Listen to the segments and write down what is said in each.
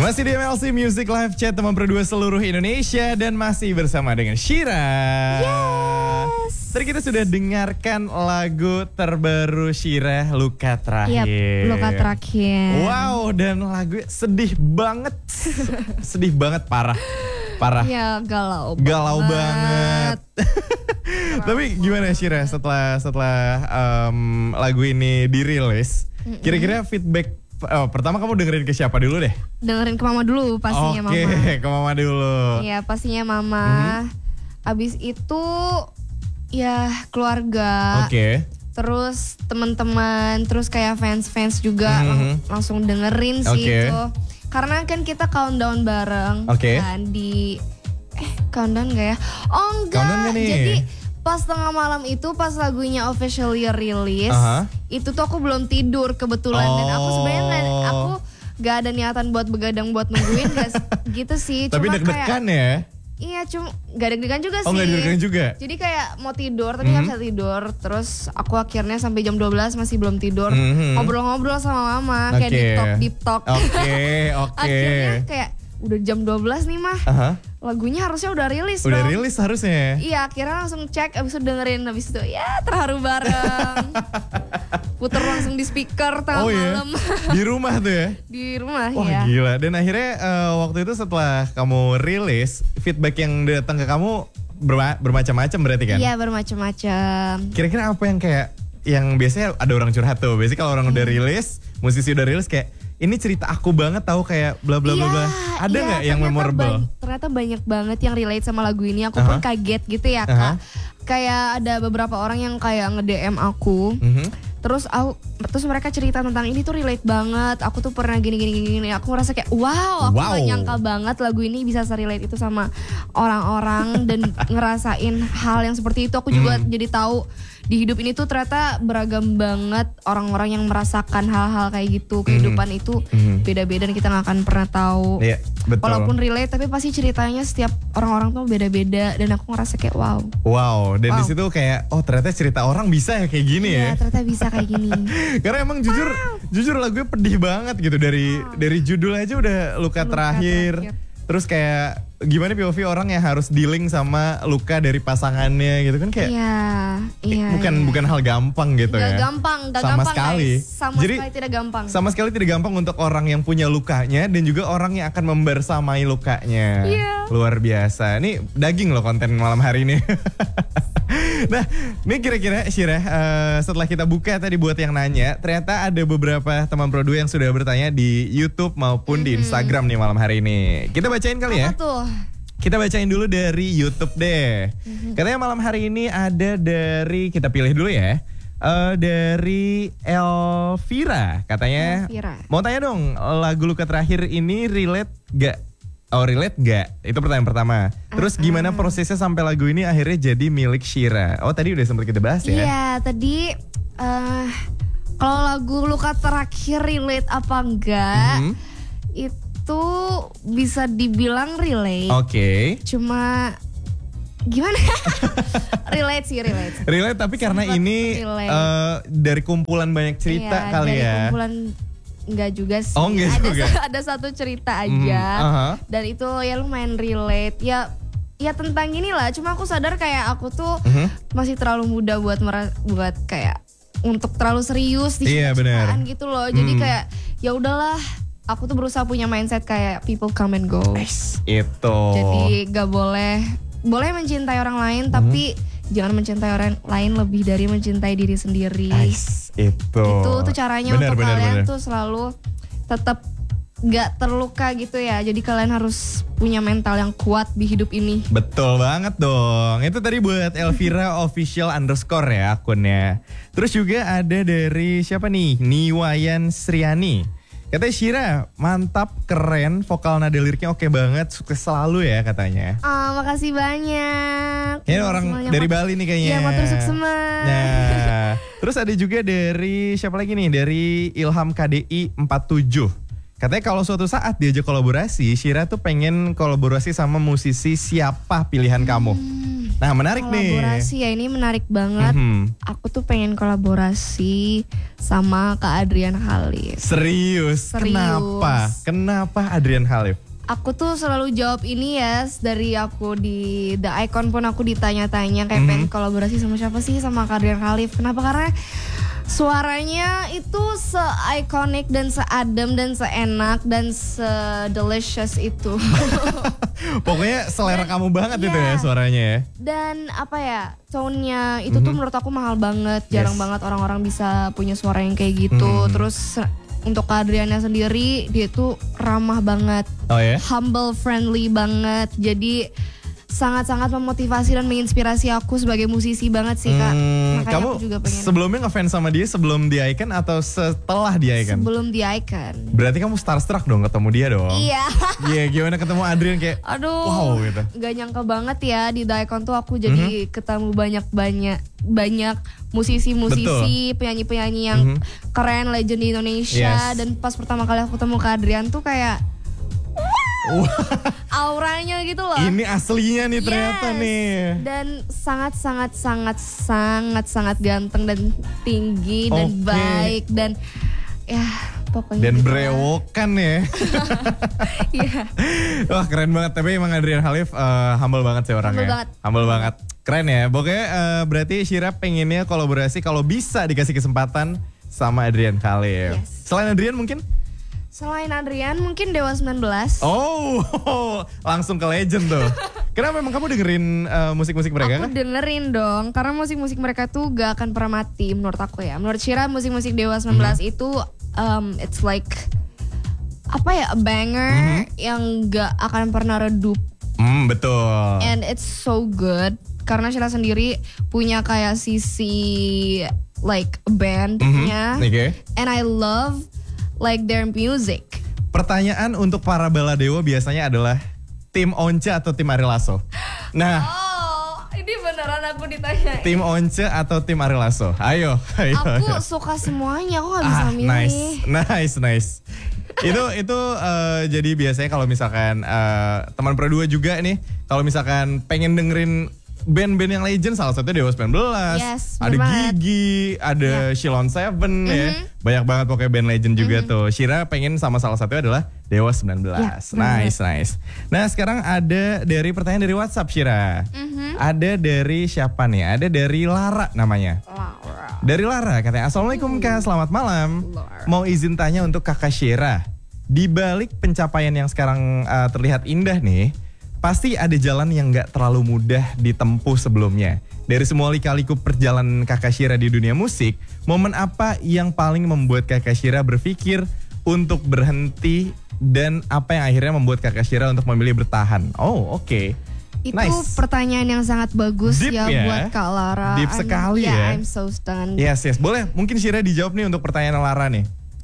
Masih di MLC Music Live Chat teman berdua seluruh Indonesia dan masih bersama dengan Shira. Yes. Tadi kita sudah dengarkan lagu terbaru Shira, Luka Terakhir. Yap, Luka Terakhir. Wow, dan lagu sedih banget. Sedih banget, parah. Ya, galau banget. Tapi gimana Shira setelah lagu ini dirilis? Kira-kira feedback pertama kamu dengerin ke siapa dulu deh? Dengerin ke mama dulu pastinya. Mama. Oke, ke mama dulu. Iya, pastinya mama. Abis itu ya keluarga. Oke. Terus teman-teman, terus kayak fans-fans juga langsung dengerin sih itu. Karena kan kita countdown bareng kan di countdown gak ya? Oh enggak. Countdown gak nih? Jadi pas tengah malam itu pas lagunya officially release, itu tuh aku belum tidur kebetulan dan aku sebenarnya aku gak ada niatan buat begadang buat nungguin gitu sih. Tapi deg-degan ya? Iya, cuma gak deg-degan juga sih. Oh, gak deg-degan juga? Jadi kayak mau tidur tapi gak bisa tidur. Terus aku akhirnya sampai jam 12 masih belum tidur. Ngobrol-ngobrol sama mama kayak deep talk. Oke. Akhirnya kayak udah jam 12 nih mah. Lagunya harusnya udah rilis Udah dong. rilis harusnya. Iya, akhirnya langsung cek, abis itu dengerin, abis itu ya terharu bareng. Puter langsung di speaker tengah malam. Di rumah tuh ya? Di rumah. Wah, gila. Dan akhirnya waktu itu setelah kamu rilis, feedback yang datang ke kamu bermacam-macam berarti kan? Iya, bermacam-macam. Kira-kira apa yang biasanya ada orang curhat tuh. Biasanya kalau orang udah rilis, musisi udah rilis kayak ini cerita aku banget tahu kayak bla bla bla bla. Ada nggak yang memorable? Ternyata banyak banget yang relate sama lagu ini. Aku pun kaget gitu ya Kak. Kayak ada beberapa orang yang kayak nge-DM aku. Terus mereka cerita tentang ini tuh relate banget. Aku tuh pernah gini. Aku ngerasa kayak wow, aku gak nyangka banget lagu ini bisa se-relate itu sama orang-orang dan ngerasain hal yang seperti itu. Aku juga jadi tahu di hidup ini tuh ternyata beragam banget orang-orang yang merasakan hal-hal kayak gitu. Kehidupan itu beda-beda dan kita gak akan pernah tahu. Iya, betul. Walaupun relate tapi pasti ceritanya setiap orang-orang tuh beda-beda dan aku ngerasa kayak wow. Wow, dan di situ kayak ternyata cerita orang bisa ya kayak gini ya. Iya, ternyata bisa kayak gini. Karena emang jujur lagunya pedih banget gitu dari judul aja udah Luka Terakhir. Terus kayak gimana POV orang yang harus dealing sama luka dari pasangannya gitu kan kayak bukan hal gampang gitu gak ya. Gak sama gampang sekali. Guys. Sekali tidak gampang. Sama sekali tidak gampang untuk orang yang punya lukanya dan juga orang yang akan membersamai lukanya. Luar biasa. Ini daging loh konten malam hari ini. Nah, ini kira-kira Shira, setelah kita buka tadi buat yang nanya, ternyata ada beberapa teman produ yang sudah bertanya di YouTube maupun di Instagram nih malam hari ini. Kita bacain kali ya. Apa tuh? Kita bacain dulu dari YouTube deh. Katanya malam hari ini ada dari, kita pilih dulu ya. Dari Elvira, katanya. Mau tanya dong, lagu Luka Terakhir ini relate gak? Oh, relate gak? Itu pertanyaan pertama. Terus gimana prosesnya sampai lagu ini akhirnya jadi milik Shira? Oh, tadi udah sempat kita bahas ya? Iya, tadi kalau lagu Luka Terakhir relate apa enggak? Itu bisa dibilang relate. Oke. Cuma gimana? relate sih. Relate tapi karena ini dari kumpulan banyak cerita kali ya? Dari kumpulan enggak juga sih. Oh, enggak juga. Ada satu cerita aja. Dan itu ya lumayan relate. Ya tentang inilah. Cuma aku sadar kayak aku tuh masih terlalu muda buat kayak untuk terlalu serius di cintaan gitu loh. Jadi kayak ya udahlah. Aku tuh berusaha punya mindset kayak people come and go. Itu. Jadi gak boleh mencintai orang lain tapi jangan mencintai orang lain lebih dari mencintai diri sendiri. Itu caranya untuk kalian tuh selalu tetap gak terluka gitu ya. Jadi kalian harus punya mental yang kuat di hidup ini. Betul banget dong. Itu tadi buat Elvira official _ ya akunnya. Terus juga ada dari siapa nih? Niwayan Sriani. Katanya Shira, mantap, keren, vokal nada liriknya oke banget, sukses selalu ya katanya. Makasih banyak. Ini orang dari Bali nih kayaknya. Iya, matur sukseman. Nah, terus ada juga dari siapa lagi nih? Dari Ilham KDI 47. Katanya kalau suatu saat diajak kolaborasi, Shira tuh pengen kolaborasi sama musisi siapa pilihan kamu? Nah menarik nih. Kolaborasi ya, ini menarik banget. Aku tuh pengen kolaborasi sama Kak Adrian Khalif. Serius? Kenapa? Kenapa Adrian Khalif? Aku tuh selalu jawab ini ya, dari aku di The Icon pun aku ditanya-tanya kayak pengen kolaborasi sama siapa sih, sama Kak Adrian Khalif. Kenapa? Karena suaranya itu se-iconic dan se-adem dan se-enak dan se-delicious itu. Pokoknya selera kamu banget itu ya suaranya ya. Dan apa ya, tone-nya itu tuh menurut aku mahal banget. Jarang banget orang-orang bisa punya suara yang kayak gitu. Terus untuk Kak Adriana sendiri, dia tuh ramah banget. Oh ya? Humble, friendly banget. Jadi sangat-sangat memotivasi dan menginspirasi aku sebagai musisi banget sih Kak. Makanya kamu aku juga pengen. Sebelumnya ngefans sama dia sebelum di Icon atau setelah di Icon? Sebelum di Icon. Berarti kamu starstruck dong ketemu dia dong? Iya. Iya, gimana ketemu Adrian kayak aduh, wow gitu. Gak nyangka banget ya di The Icon tuh aku jadi ketemu banyak musisi-musisi, penyanyi-penyanyi yang keren, legend di Indonesia. Dan pas pertama kali aku ketemu Kak Adrian tuh kayak auranya gitu loh. Ini aslinya nih ternyata nih. Dan sangat ganteng dan tinggi dan baik dan ya pokoknya. Dan gitu brewokan ya. Iya. Wah keren banget. Tapi emang Adrian Khalif humble banget sih orangnya. Humble banget. Keren ya. Pokoknya berarti Shira pengennya kolaborasi kalau bisa dikasih kesempatan sama Adrian Khalif. Selain Adrian mungkin? Selain Adrian mungkin Dewa 19. Oh, langsung ke legend tuh. Kenapa memang kamu dengerin musik-musik mereka? Aku dengerin dong, karena musik-musik mereka tuh gak akan pernah mati menurut aku ya. Menurut Shira musik-musik Dewa 19 itu it's like apa ya, a banger yang gak akan pernah redup. Betul. And it's so good karena Shira sendiri punya kayak sisi like bandnya. And I love like their music. Pertanyaan untuk para baladewa biasanya adalah tim Once atau tim Ari Lasso? Nah, ini beneran aku ditanya. Tim Once atau tim Ari Lasso? Ayo. Aku suka semuanya, aku gak bisa milih. Nice. Itu jadi biasanya kalau misalkan teman Pro 2 juga nih, kalau misalkan pengen dengerin band-band yang legend, salah satunya Dewa 19, ada Gigi, ada Shilon Seven ya. Banyak banget pokoknya band legend juga tuh. Shira pengen sama salah satunya adalah Dewa 19. Nice. Nah sekarang ada dari pertanyaan dari WhatsApp Shira. Ada dari siapa nih? Ada dari Lara namanya. Dari Lara katanya, Assalamualaikum Kak, selamat malam. Mau izin tanya untuk Kakak Shira. Di balik pencapaian yang sekarang terlihat indah nih, pasti ada jalan yang gak terlalu mudah ditempuh sebelumnya. Dari semua lika-liku perjalanan Kakak Shira di dunia musik, momen apa yang paling membuat Kakak Shira berpikir untuk berhenti dan apa yang akhirnya membuat Kakak Shira untuk memilih bertahan? Oh, oke. Itu pertanyaan yang sangat bagus ya buat Kak Lara. Deep sekali ya. I'm so stunned. Yes. Boleh mungkin Shira dijawab nih untuk pertanyaan Lara nih.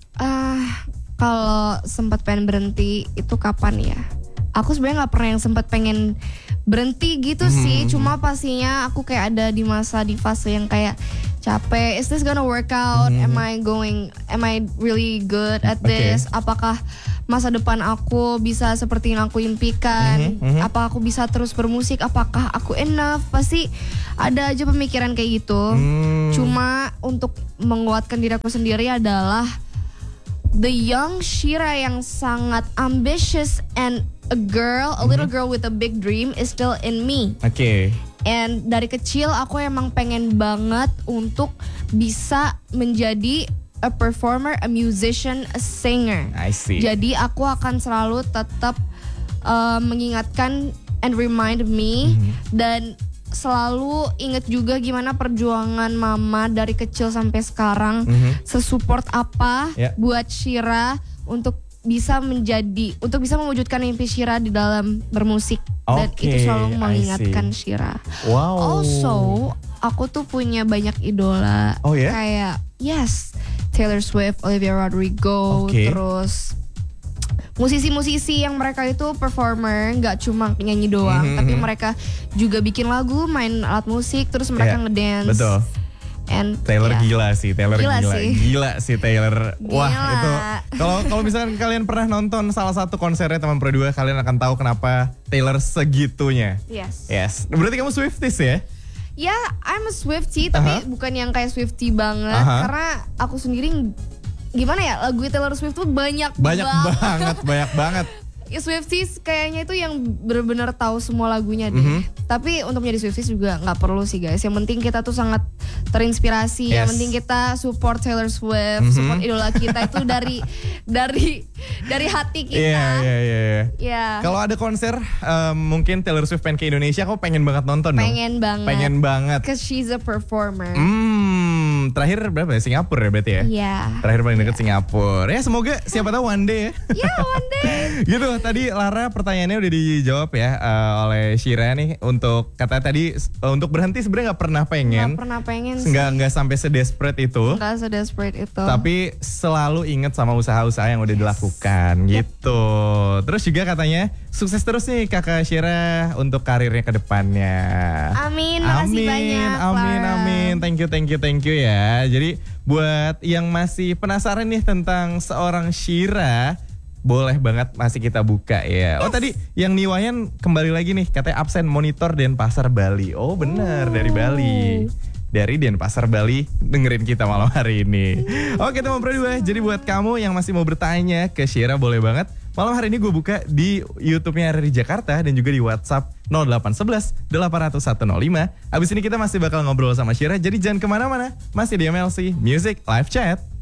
Kalau sempat pengen berhenti itu kapan ya? Aku sebenarnya nggak pernah yang sempat pengen berhenti gitu sih. Cuma pastinya aku kayak ada di fase yang kayak capek. Is this gonna work out? Am I really good at this? Apakah masa depan aku bisa seperti yang aku impikan? Apakah aku bisa terus bermusik? Apakah aku enough? Pasti ada aja pemikiran kayak gitu. Cuma untuk menguatkan diri aku sendiri adalah the young Shira yang sangat ambitious and a little girl with a big dream is still in me. And dari kecil aku emang pengen banget untuk bisa menjadi a performer, a musician, a singer. I see. Jadi aku akan selalu tetap mengingatkan and remind me dan selalu inget juga gimana perjuangan mama dari kecil sampai sekarang, sesupport apa buat Shira untuk bisa mewujudkan mimpi Shira di dalam bermusik. Dan itu selalu mengingatkan Shira. Also, aku tuh punya banyak idola. Kayak Taylor Swift, Olivia Rodrigo, terus musisi-musisi yang mereka itu performer, nggak cuma nyanyi doang, tapi mereka juga bikin lagu, main alat musik, terus mereka ngedance. Taylor ya. Gila sih, Taylor gila sih. Gila sih Taylor. Wah, Gila. itu kalau misalkan kalian pernah nonton salah satu konsernya teman Pro 2, kalian akan tahu kenapa Taylor segitunya. Yes. Berarti kamu Swifties ya? Ya, I'm a Swiftie, tapi bukan yang kayak Swiftie banget. Karena aku sendiri gimana ya, lagu Taylor Swift tuh banyak banget. Ya, Swifties kayaknya itu yang benar-benar tahu semua lagunya deh. Tapi untuk menjadi Swifties juga nggak perlu sih guys. Yang penting kita tuh sangat terinspirasi. Yang penting kita support Taylor Swift, support idola kita itu dari hati kita. Iya. Kalau ada konser mungkin Taylor Swift pengen ke Indonesia, kau pengen banget nonton dong? Pengen banget. Cause she's a performer. Terakhir berapa ya? Singapura ya berarti ya? Iya. Terakhir paling deket Singapura. Ya semoga siapa tahu one day ya. Ya one day. Gitu. Tadi Lara pertanyaannya udah dijawab ya oleh Shira nih. Untuk kata tadi untuk berhenti sebenarnya nggak pernah pengen. Nggak pernah pengen sih. Nggak sampai sedesperate itu. Nggak sedesperate itu. Tapi selalu inget sama usaha-usaha yang udah dilakukan gitu. Terus juga katanya sukses terus nih kakak Shira untuk karirnya ke depannya. Amin. Makasih banyak. Amin. Thank you ya. Jadi buat yang masih penasaran nih tentang seorang Shira, boleh banget masih kita buka ya. Oh tadi yang Niwayan kembali lagi nih, katanya absen monitor Denpasar Bali. Oh benar, dari Bali. Dari Denpasar Bali dengerin kita malam hari ini. Oke teman Pro 2, jadi buat kamu yang masih mau bertanya ke Shira boleh banget. Malam hari ini gue buka di YouTube-nya Rari Jakarta dan juga di WhatsApp 0811 800 105. Abis ini kita masih bakal ngobrol sama Shira, jadi jangan kemana-mana. Masih di MLC Music Live Chat.